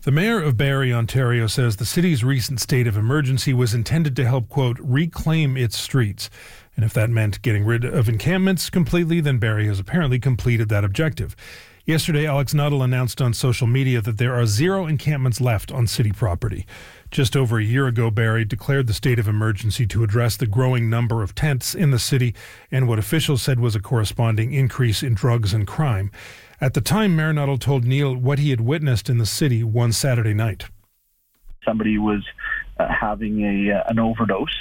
The mayor of Barrie, Ontario, says the city's recent state of emergency was intended to help, quote, reclaim its streets. And if that meant getting rid of encampments completely, then Barrie has apparently completed that objective. Yesterday, Alex Nuttall announced on social media that there are 0 encampments left on city property. Just over a year ago, Barrie declared the state of emergency to address the growing number of tents in the city and what officials said was a corresponding increase in drugs and crime. At the time, Mayor Nuttall told Neil what he had witnessed in the city one Saturday night. Somebody was having an overdose,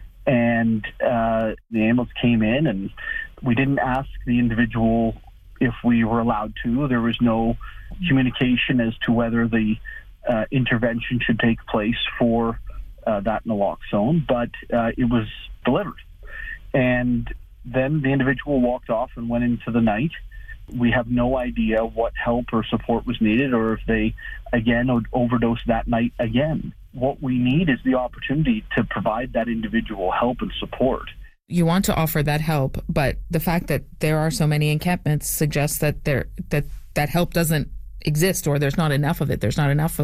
and the ambulance came in, and we didn't ask the individual if we were allowed to. There was no communication as to whether the intervention should take place for that naloxone, but it was delivered. And then the individual walked off and went into the night. We have no idea what help or support was needed, or if they, again, overdosed that night again. What we need is the opportunity to provide that individual help and support. You want to offer that help, but the fact that there are so many encampments suggests that that help doesn't exist, or there's not enough of it. There's not enough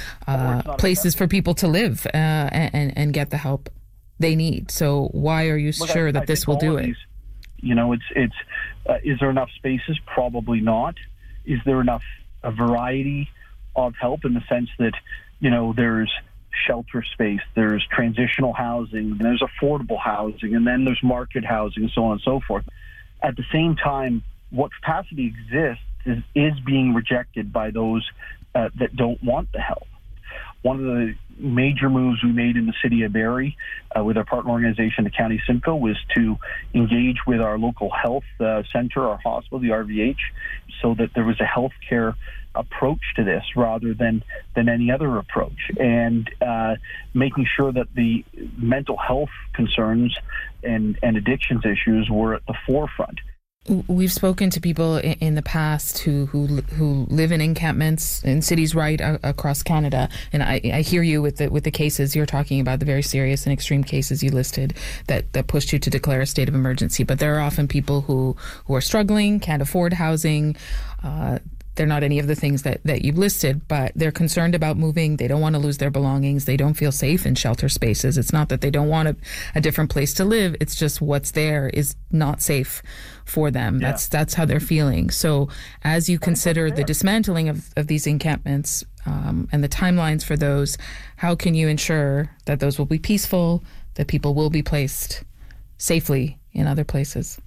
places for people to live and get the help they need. So why are you sure that this will do it? You know, it's is there enough spaces? Probably not. Is there enough a variety of help in the sense that, you know, there's shelter space, there's transitional housing, there's affordable housing, and then there's market housing, and so on and so forth. At the same time, what capacity exists is being rejected by those that don't want the help. One of the major moves we made in the city of Barrie with our partner organization, the County Simcoe, was to engage with our local health center, our hospital, the RVH, so that there was a healthcare approach to this rather than any other approach, and making sure that the mental health concerns and addictions issues were at the forefront. We've spoken to people in the past who live in encampments in cities right across Canada, and I hear you with the cases you're talking about, the very serious and extreme cases you listed that pushed you to declare a state of emergency. But there are often people who are struggling, can't afford housing. They're not any of the things that you've listed, but they're concerned about moving. They don't want to lose their belongings. They don't feel safe in shelter spaces. It's not that they don't want a different place to live. It's just what's there is not safe for them. Yeah. That's how they're feeling. So as you consider the dismantling of these encampments and the timelines for those, how can you ensure that those will be peaceful, that people will be placed safely in other places?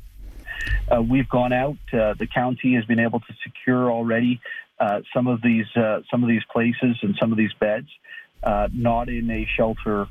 We've gone out. The county has been able to secure already some of these places and some of these beds, not in a shelter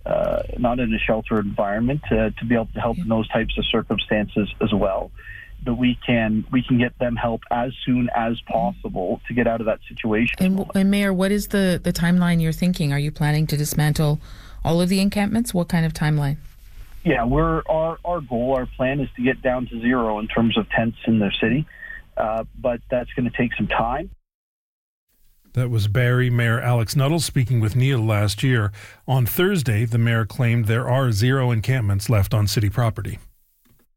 environment, to be able to help in those types of circumstances as well. But we can get them help as soon as possible to get out of that situation. And Mayor, what is the timeline you're thinking? Are you planning to dismantle all of the encampments? What kind of timeline? Yeah, our goal, our plan is to get down to 0 in terms of tents in the city, but that's going to take some time. That was Barrie Mayor Alex Nuttall speaking with Neil last year. On Thursday, the mayor claimed there are 0 encampments left on city property.